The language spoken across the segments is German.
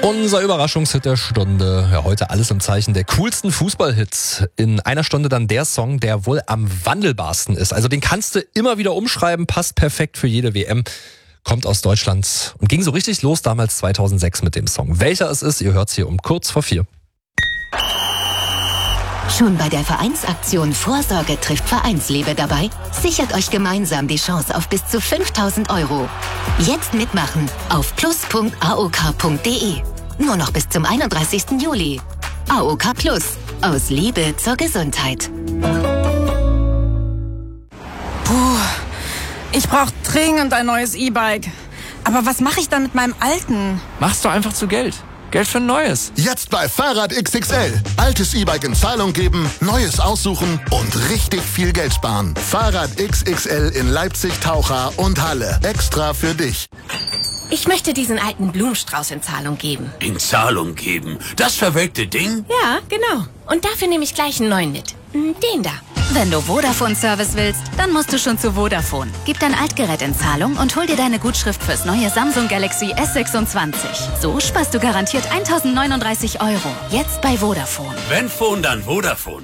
Unser Überraschungshit der Stunde. Ja, heute alles im Zeichen der coolsten Fußballhits. In einer Stunde dann der Song, der wohl am wandelbarsten ist. Also den kannst du immer wieder umschreiben, passt perfekt für jede WM. Kommt aus Deutschland und ging so richtig los damals 2006 mit dem Song. Welcher es ist, ihr hört's hier um kurz vor 4. Schon bei der Vereinsaktion Vorsorge trifft Vereinsliebe dabei? Sichert euch gemeinsam die Chance auf bis zu 5.000 €. Jetzt mitmachen auf plus.aok.de. Nur noch bis zum 31. Juli. AOK Plus. Aus Liebe zur Gesundheit. Puh, ich brauche dringend ein neues E-Bike. Aber was mache ich dann mit meinem alten? Machst du einfach zu Geld. Geld für ein neues. Jetzt bei Fahrrad XXL. Altes E-Bike in Zahlung geben, neues aussuchen und richtig viel Geld sparen. Fahrrad XXL in Leipzig, Taucha und Halle. Extra für dich. Ich möchte diesen alten Blumenstrauß in Zahlung geben. In Zahlung geben? Das verwelkte Ding? Ja, genau. Und dafür nehme ich gleich einen neuen mit. Den da. Wenn du Vodafone-Service willst, dann musst du schon zu Vodafone. Gib dein Altgerät in Zahlung und hol dir deine Gutschrift fürs neue Samsung Galaxy S26. So sparst du garantiert 1.039 €. Jetzt bei Vodafone. Wenn Phone, dann Vodafone.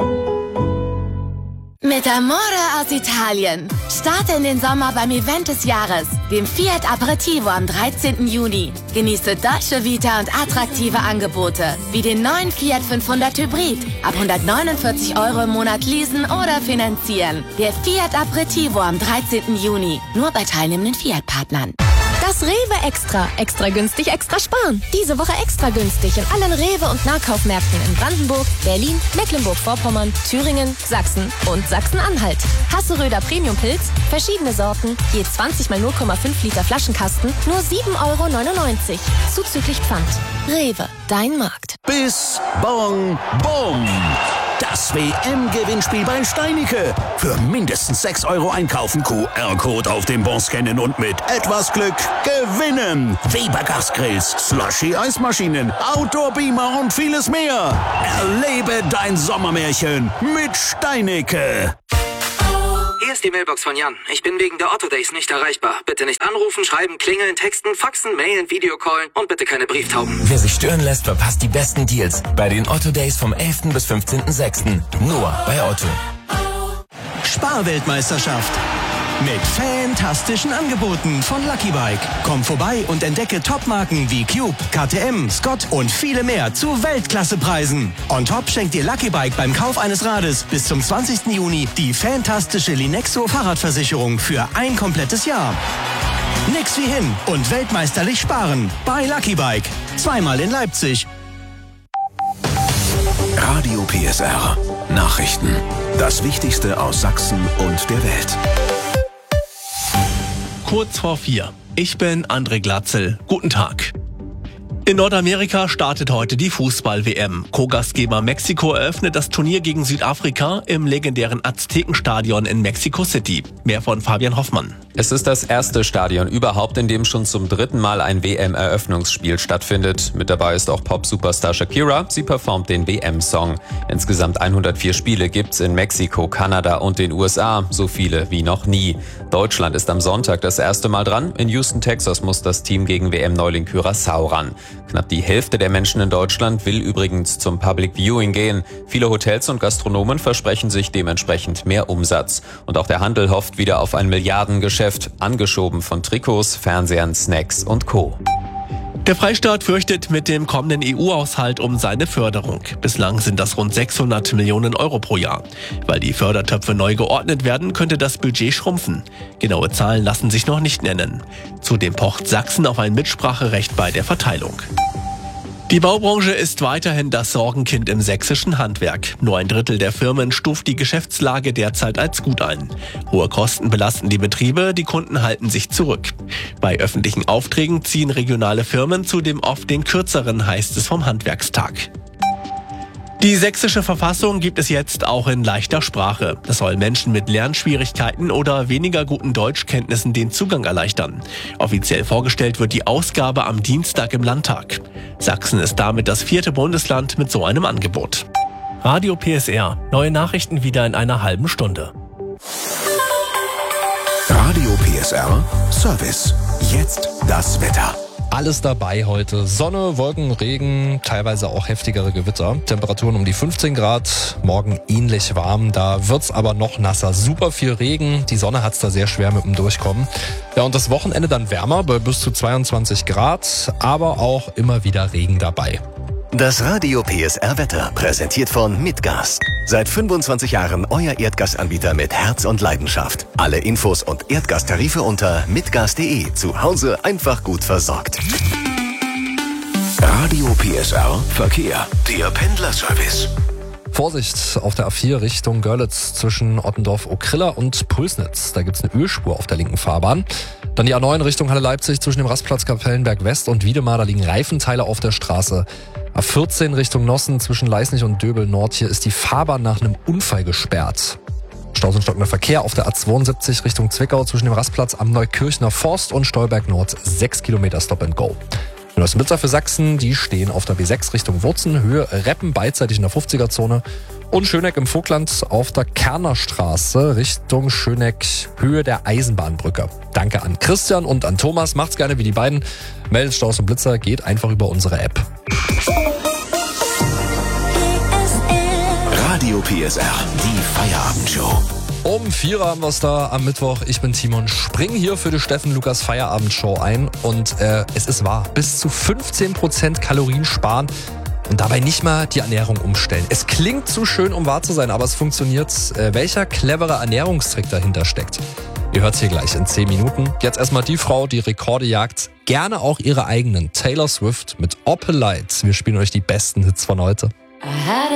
Mit Amore aus Italien. Starte in den Sommer beim Event des Jahres, dem Fiat Aperitivo am 13. Juni. Genieße Dolce Vita und attraktive Angebote, wie den neuen Fiat 500 Hybrid. Ab 149 € im Monat leasen oder finanzieren. Der Fiat Aperitivo am 13. Juni. Nur bei teilnehmenden Fiat-Partnern. Das Rewe Extra. Extra günstig, extra sparen. Diese Woche extra günstig in allen Rewe- und Nahkaufmärkten in Brandenburg, Berlin, Mecklenburg-Vorpommern, Thüringen, Sachsen und Sachsen-Anhalt. Hasseröder Premium-Pilz, verschiedene Sorten, je 20 mal 0,5 Liter Flaschenkasten, nur 7,99 €. Zuzüglich Pfand. Rewe, dein Markt. Bis Bong Bom. Das WM-Gewinnspiel bei Steinicke. Für mindestens 6 € einkaufen, QR-Code auf dem Bon scannen und mit etwas Glück gewinnen. Weber Gasgrills, Slushy-Eismaschinen, Outdoor-Beamer und vieles mehr. Erlebe dein Sommermärchen mit Steinicke. Hier ist die Mailbox von Jan. Ich bin wegen der Otto Days nicht erreichbar. Bitte nicht anrufen, schreiben, klingeln, texten, faxen, mailen, Videocallen und bitte keine Brieftauben. Wer sich stören lässt, verpasst die besten Deals bei den Otto Days vom 11. bis 15.06. Nur bei Otto. Sparweltmeisterschaft. Mit fantastischen Angeboten von Lucky Bike. Komm vorbei und entdecke Topmarken wie Cube, KTM, Scott und viele mehr zu Weltklassepreisen. On top schenkt dir Lucky Bike beim Kauf eines Rades bis zum 20. Juni die fantastische Linexo Fahrradversicherung für ein komplettes Jahr. Nix wie hin und weltmeisterlich sparen bei Lucky Bike. Zweimal in Leipzig. Radio PSR. Nachrichten. Das Wichtigste aus Sachsen und der Welt. Kurz vor 4. Ich bin André Glatzel. Guten Tag. In Nordamerika startet heute die Fußball-WM. Co-Gastgeber Mexiko eröffnet das Turnier gegen Südafrika im legendären Aztekenstadion in Mexico City. Mehr von Fabian Hoffmann. Es ist das erste Stadion überhaupt, in dem schon zum 3. Mal ein WM-Eröffnungsspiel stattfindet. Mit dabei ist auch Pop-Superstar Shakira. Sie performt den WM-Song. Insgesamt 104 Spiele gibt's in Mexiko, Kanada und den USA. So viele wie noch nie. Deutschland ist am Sonntag das erste Mal dran. In Houston, Texas muss das Team gegen WM-Neuling Curaçao ran. Knapp die Hälfte der Menschen in Deutschland will übrigens zum Public Viewing gehen. Viele Hotels und Gastronomen versprechen sich dementsprechend mehr Umsatz. Und auch der Handel hofft wieder auf ein Milliardengeschäft, angeschoben von Trikots, Fernsehern, Snacks und Co. Der Freistaat fürchtet mit dem kommenden EU-Haushalt um seine Förderung. Bislang sind das rund 600 Millionen € pro Jahr. Weil die Fördertöpfe neu geordnet werden, könnte das Budget schrumpfen. Genaue Zahlen lassen sich noch nicht nennen. Zudem pocht Sachsen auf ein Mitspracherecht bei der Verteilung. Die Baubranche ist weiterhin das Sorgenkind im sächsischen Handwerk. Nur ein Drittel der Firmen stuft die Geschäftslage derzeit als gut ein. Hohe Kosten belasten die Betriebe, die Kunden halten sich zurück. Bei öffentlichen Aufträgen ziehen regionale Firmen zudem oft den kürzeren, heißt es vom Handwerkstag. Die sächsische Verfassung gibt es jetzt auch in leichter Sprache. Das soll Menschen mit Lernschwierigkeiten oder weniger guten Deutschkenntnissen den Zugang erleichtern. Offiziell vorgestellt wird die Ausgabe am Dienstag im Landtag. Sachsen ist damit das 4. Bundesland mit so einem Angebot. Radio PSR. Neue Nachrichten wieder in einer halben Stunde. Radio PSR Service. Jetzt das Wetter. Alles dabei heute. Sonne, Wolken, Regen, teilweise auch heftigere Gewitter. Temperaturen um die 15 Grad, morgen ähnlich warm. Da wird's aber noch nasser. Super viel Regen. Die Sonne hat's da sehr schwer mit dem Durchkommen. Ja, und das Wochenende dann wärmer bei bis zu 22 Grad, aber auch immer wieder Regen dabei. Das Radio PSR Wetter, präsentiert von Mitgas. Seit 25 Jahren euer Erdgasanbieter mit Herz und Leidenschaft. Alle Infos und Erdgastarife unter mitgas.de. Zu Hause einfach gut versorgt. Radio PSR Verkehr. Der Pendlerservice. Vorsicht auf der A4 Richtung Görlitz zwischen Ottendorf-Okrilla und Pulsnitz. Da gibt's eine Ölspur auf der linken Fahrbahn. Dann die A9 Richtung Halle Leipzig zwischen dem Rastplatz Kapellenberg West und Wiedemar. Da liegen Reifenteile auf der Straße. A14 Richtung Nossen zwischen Leisnig und Döbel Nord. Hier ist die Fahrbahn nach einem Unfall gesperrt. Staus und stockender Verkehr auf der A72 Richtung Zwickau zwischen dem Rastplatz am Neukirchner Forst und Stolberg Nord. 6 Kilometer Stop and Go. Neuss-Blitzer für Sachsen, die stehen auf der B6 Richtung Wurzen, Höhe Reppen beidseitig in der 50er-Zone. Und Schöneck im Vogtland auf der Kerner Straße Richtung Schöneck, Höhe der Eisenbahnbrücke. Danke an Christian und an Thomas. Macht's gerne wie die beiden. Meldet Staus und Blitzer, geht einfach über unsere App. Radio PSR, die Feierabendshow. Um 4 haben wir es da am Mittwoch. Ich bin Timon, spring hier für die Steffen Lukas Feierabendshow ein. Und es ist wahr, bis zu 15% Kalorien sparen und dabei nicht mal die Ernährung umstellen. Es klingt zu schön, um wahr zu sein, aber es funktioniert. Welcher clevere Ernährungstrick dahinter steckt? Ihr hört es hier gleich in 10 Minuten. Jetzt erstmal die Frau, die Rekorde jagt. Gerne auch ihre eigenen. Taylor Swift mit Opalite. Wir spielen euch die besten Hits von heute.